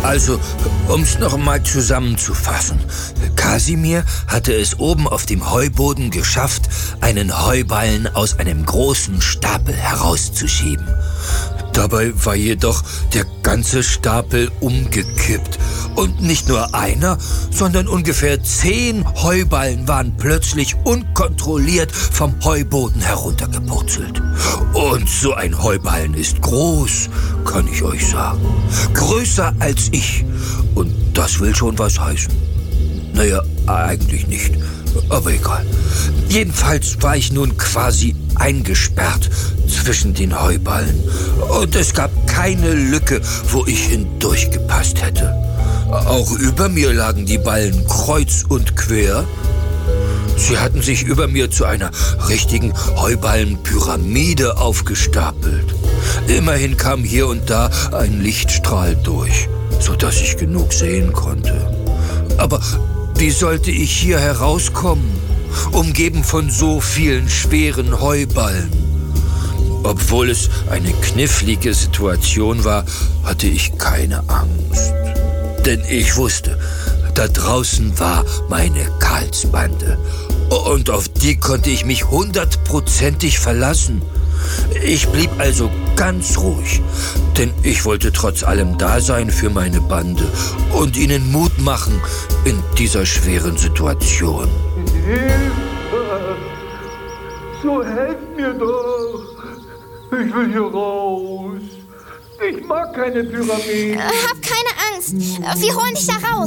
Also, um's noch mal zusammenzufassen. Kasimir hatte es oben auf dem Heuboden geschafft, einen Heuballen aus einem großen Stapel herauszuschieben. Dabei war jedoch der ganze Stapel umgekippt. Und nicht nur einer, sondern ungefähr 10 Heuballen waren plötzlich unkontrolliert vom Heuboden heruntergepurzelt. Und so ein Heuballen ist groß, kann ich euch sagen. Größer als ich. Und das will schon was heißen. Naja, eigentlich nicht. Aber egal. Jedenfalls war ich nun quasi eingesperrt zwischen den Heuballen. Und es gab keine Lücke, wo ich hindurchgepasst hätte. Auch über mir lagen die Ballen kreuz und quer. Sie hatten sich über mir zu einer richtigen Heuballenpyramide aufgestapelt. Immerhin kam hier und da ein Lichtstrahl durch, sodass ich genug sehen konnte. Aber wie sollte ich hier herauskommen, umgeben von so vielen schweren Heuballen? Obwohl es eine knifflige Situation war, hatte ich keine Angst. Denn ich wusste, da draußen war meine Karlsbande. Und auf die konnte ich mich 100%ig verlassen. Ich blieb also ganz ruhig, denn ich wollte trotz allem da sein für meine Bande und ihnen Mut machen in dieser schweren Situation. Hilfe! So helft mir doch! Ich will hier raus! Ich mag keine Pyramiden! Hab keine Angst! Wir holen dich da raus!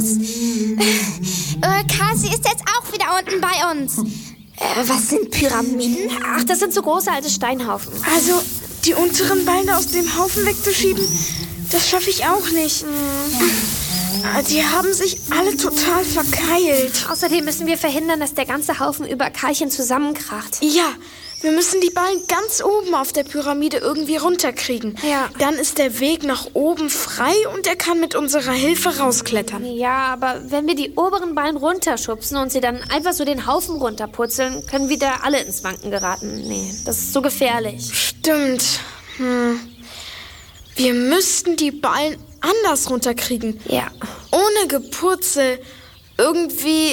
Kasi ist jetzt auch wieder unten bei uns. Was sind Pyramiden? Ach, das sind so große alte Steinhaufen. Also, die unteren Beine aus dem Haufen wegzuschieben, das schaffe ich auch nicht. Die haben sich alle total verkeilt. Außerdem müssen wir verhindern, dass der ganze Haufen über Karlchen zusammenkracht. Ja, wir müssen die Ballen ganz oben auf der Pyramide irgendwie runterkriegen. Ja. Dann ist der Weg nach oben frei und er kann mit unserer Hilfe rausklettern. Ja, aber wenn wir die oberen Ballen runterschubsen und sie dann einfach so den Haufen runterpurzeln, können wieder alle ins Wanken geraten. Nee, das ist so gefährlich. Stimmt. Wir müssten die Ballen anders runterkriegen. Ja. Ohne Gepurzel. Irgendwie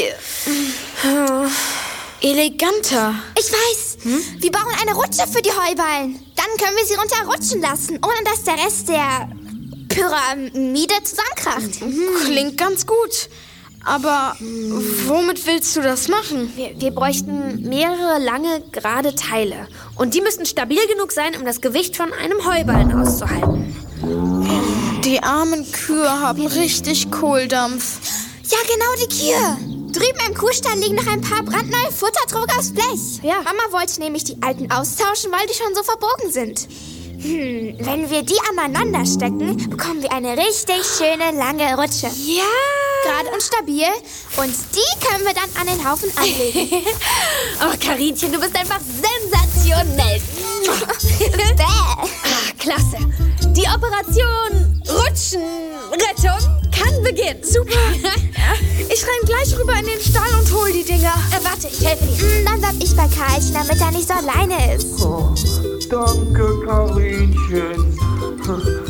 eleganter. Ich weiß. Wir bauen eine Rutsche für die Heuballen. Dann können wir sie runterrutschen lassen, ohne dass der Rest der Pyramide zusammenkracht. Klingt ganz gut. Aber womit willst du das machen? Wir bräuchten mehrere lange, gerade Teile. Und die müssten stabil genug sein, um das Gewicht von einem Heuballen auszuhalten. Die armen Kühe haben richtig Kohldampf. Ja, genau, die Kühe. Drüben im Kuhstall liegen noch ein paar brandneue Futtertrog aufs Blech. Ja. Mama wollte nämlich die alten austauschen, weil die schon so verbogen sind. Wenn wir die aneinander stecken, bekommen wir eine richtig schöne lange Rutsche. Ja. Gerade und stabil. Und die können wir dann an den Haufen anlegen. Oh, Karinchen, du bist einfach sensationell. Klasse. Die Operation Rutschenrettung kann beginnen. Super. Ich renn gleich rüber in den Stall und hol die Dinger. Warte, ich helfe dir. Dann bleib ich bei Karlchen, damit er nicht so alleine ist. Oh, danke, Karinchen.